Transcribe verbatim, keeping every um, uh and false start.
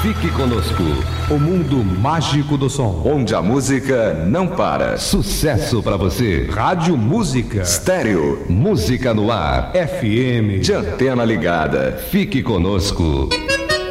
Fique conosco. O mundo mágico do som. Onde a música não para. Sucesso pra você. Rádio Música. Estéreo. Música no ar. F M. De antena ligada. Fique conosco.